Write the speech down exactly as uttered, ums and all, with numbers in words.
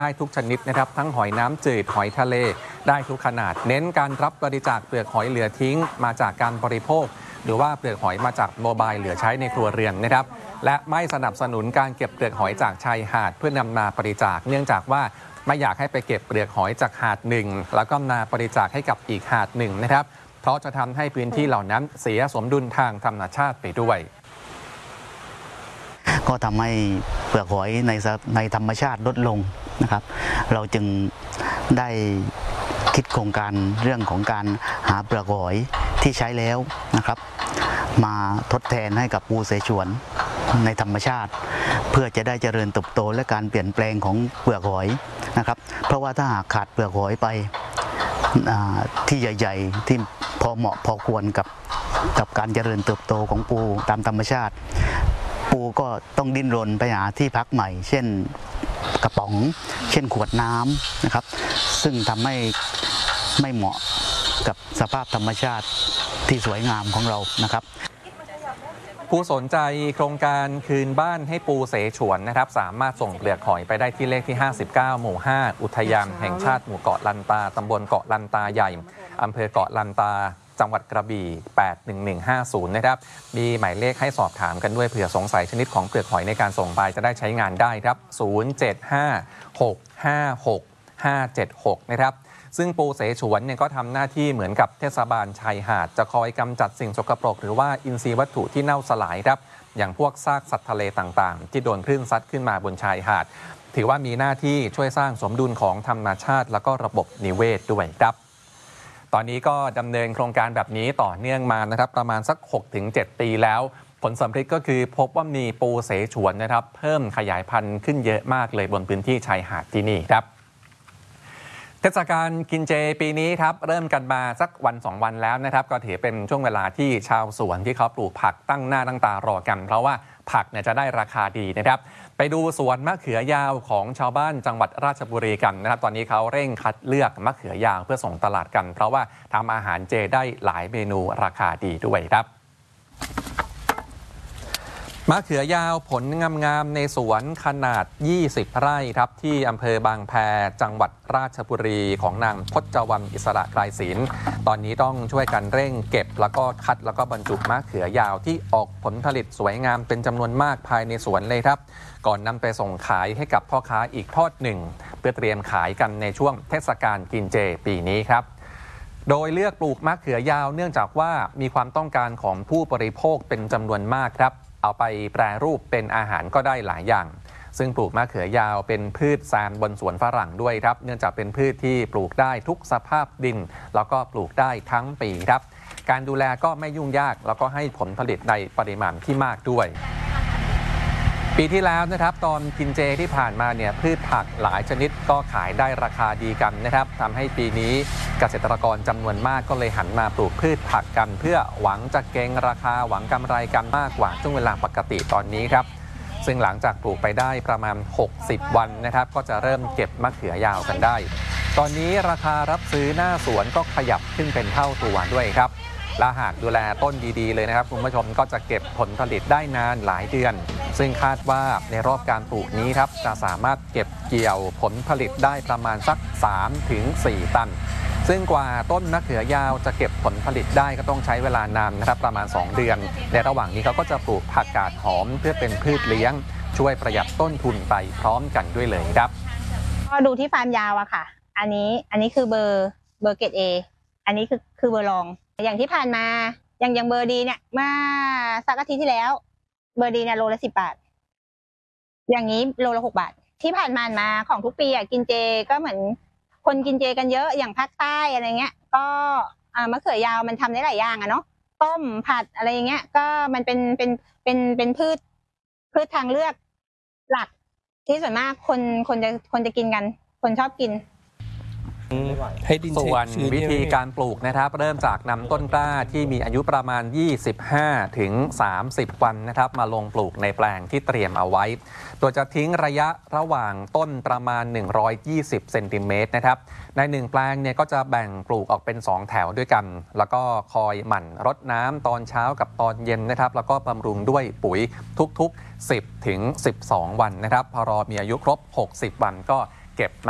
ได้ทุกชนิดนะครับทั้งหอยน้ำจืดหอยทะเลได้ทุกขนาดเน้นการรับบริจาคเปลือกหอยเหลือทิ้งมาจากการบริโภคหรือว่าเปลือกหอยมาจากโมบายเหลือใช้ในครัวเรือนนะครับและไม่สนับสนุนการเก็บเปลือกหอยจากชายหาดเพื่อนำมาบริจาคเนื่องจากว่าไม่อยากให้ไปเก็บเปลือกหอยจากหาดหนึ่งแล้วก็มาบริจาคให้กับอีกหาดหนึ่งนะครับเพราะจะทำให้พื้นที่เหล่านั้นเสียสมดุลทางธรรมชาติไปด้วยก็ทำให้เปลือกหอยในในธรรมชาติลดลงนะครับเราจึงได้คิดโครงการเรื่องของการหาเปลือกหอยที่ใช้แล้วนะครับมาทดแทนให้กับปูเสฉวนในธรรมชาติเพื่อจะได้เจริญเติบโตและการเปลี่ยนแปลงของเปลือกหอยนะครับเพราะว่าถ้าหากขาดเปลือกหอยไปที่ใหญ่ๆที่พอเหมาะพอควรกับกับการเจริญเติบโตของปูตามธรรมชาติปูก็ต้องดิ้นรนไปหาที่พักใหม่เช่นกระป๋องเช่นขวดน้ำนะครับซึ่งทำให้ไม่เหมาะกับสภาพธรรมชาติที่สวยงามของเรานะครับผู้สนใจโครงการคืนบ้านให้ปูเสฉวนนะครับสามารถส่งเปลือกหอยไปได้ที่เลขที่ห้าสิบเก้าหมู่ห้าอุทยานแห่งชาติหมู่เกาะลันตาตำบลเกาะลันตาใหญ่อำเภอเกาะลันตาจังหวัดกระบี่แปดหนึ่งหนึ่งห้าศูนย์นะครับมีหมายเลขให้สอบถามกันด้วยเผื่อสงสัยชนิดของเปลือกหอยในการส่งไปจะได้ใช้งานได้ครับศูนย์ เจ็ด ห้า หก ห้า หก ห้า เจ็ด หกนะครับซึ่งปูเสฉวนเนี่ยก็ทำหน้าที่เหมือนกับเทศบาลชายหาดจะคอยกำจัดสิ่งสกปรกหรือว่าอินทรีย์วัตถุที่เน่าสลายครับอย่างพวกซากสัตว์ทะเลต่างๆที่โดนคลื่นซัดขึ้นมาบนชายหาดถือว่ามีหน้าที่ช่วยสร้างสมดุลของธรรมชาติและก็ระบบนิเวศด้วยครับตอนนี้ก็ดำเนินโครงการแบบนี้ต่อเนื่องมานะครับประมาณสัก หกถึงเจ็ด ปีแล้วผลสำเร็จก็คือพบว่ามีปูเสฉวนนะครับเพิ่มขยายพันธุ์ขึ้นเยอะมากเลยบนพื้นที่ชายหาดที่นี่ครับเทศกาลกินเจปีนี้ครับเริ่มกันมาสักวันสองวันแล้วนะครับก็ถือเป็นช่วงเวลาที่ชาวสวนที่เขาปลูกผักตั้งหน้าตั้งตารอกันเพราะว่าผักเนี่ยจะได้ราคาดีนะครับไปดูสวนมะเขือยาวของชาวบ้านจังหวัดราชบุรีกันนะครับตอนนี้เขาเร่งคัดเลือกมะเขือยาวเพื่อส่งตลาดกันเพราะว่าทำอาหารเจได้หลายเมนูราคาดีด้วยครับมะเขือยาวผลงามๆในสวนขนาดยี่สิบไร่ครับที่อำเภอบางแพจังหวัดราชบุรีของนางพจวรรณอิสระไกรศิลป์ตอนนี้ต้องช่วยกันเร่งเก็บแล้วก็คัดแล้วก็บรรจุมะเขือยาวที่ออกผลผลิตสวยงามเป็นจำนวนมากภายในสวนเลยครับก่อนนำไปส่งขายให้กับพ่อค้าอีกทอดหนึ่งเพื่อเตรียมขายกันในช่วงเทศกาลกินเจปีนี้ครับโดยเลือกปลูกมะเขือยาวเนื่องจากว่ามีความต้องการของผู้บริโภคเป็นจำนวนมากครับเอาไปแปรรูปเป็นอาหารก็ได้หลายอย่างซึ่งปลูกมะเขือยาวเป็นพืชแซมบนสวนฝรั่งด้วยครับเนื่องจากเป็นพืชที่ปลูกได้ทุกสภาพดินแล้วก็ปลูกได้ทั้งปีครับการดูแลก็ไม่ยุ่งยากแล้วก็ให้ผลผลิตในปริมาณที่มากด้วยปีที่แล้วนะครับตอนกินเจที่ผ่านมาเนี่ยพืชผักหลายชนิดก็ขายได้ราคาดีกันนะครับทำให้ปีนี้เกษตรกรจำนวนมากก็เลยหันมาปลูกพืชผักกันเพื่อหวังจะเก็งราคาหวังกำไรกันมากกว่าช่วงเวลาปกติตอนนี้ครับซึ่งหลังจากปลูกไปได้ประมาณหกสิบวันนะครับก็จะเริ่มเก็บมะเขือยาวกันได้ตอนนี้ราคารับซื้อหน้าสวนก็ขยับขึ้นเป็นเท่าตัวด้วยครับและหากดูแลต้นดีๆเลยนะครับคุณผู้ชมก็จะเก็บผลผลิตได้นานหลายเดือนซึ่งคาดว่าในรอบการปลูกนี้ครับจะสามารถเก็บเกี่ยวผลผลิตได้ประมาณสัก สามถึงสี่ ตันซึ่งกว่าต้นมะเขือยาวจะเก็บผลผลิตได้ก็ต้องใช้เวลานานนะครับประมาณสองเดือนในระหว่างนี้เขาก็จะปลูกผักกาดหอมเพื่อเป็นพืชเลี้ยงช่วยประหยัดต้นทุนไปพร้อมกันด้วยเลยครับก็ดูที่ฟาร์มยาวอะค่ะอันนี้อันนี้คือเบอร์เบอร์เกรด A อันนี้คือคือเบอร์รองอย่างที่ผ่านมาอย่างอย่างเบอร์ดีเนี่ยเมื่อสักอาทิตย์ที่แล้วเบอร์ดีเนี่ยโลละสิบบาทอย่างนี้โลละหกบาทที่ผ่านมามาของทุกปีอ่ะกินเจก็เหมือนคนกินเจกันเยอะอย่างภาคใต้อะไรเงี้ยก็อ่ามะเขือยาวมันทำได้หลายอย่างอะเนาะต้มผัดอะไรอย่างเงี้ยก็มันเป็นเป็นเป็นเป็นพืชพืชทางเลือกหลักที่ส่วนมากคนคนจะคนจะกินกันคนชอบกินส่วนวิธีการปลูกนะครับเริ่มจากนำต้นกล้าที่มีอายุประมาณ ยี่สิบห้าถึงสามสิบ วันนะครับมาลงปลูกในแปลงที่เตรียมเอาไว้โดยจะทิ้งระยะระหว่างต้นประมาณหนึ่งร้อยยี่สิบเซนติเมตรนะครับในหนึ่งแปลงเนี่ยก็จะแบ่งปลูกออกเป็นสองแถวด้วยกันแล้วก็คอยหมั่นรดน้ำตอนเช้ากับตอนเย็นนะครับแล้วก็บำรุงด้วยปุ๋ยทุกๆ สิบถึงสิบสอง วันนะครับพอรอมีอายุครบหกสิบวันก็เก็บ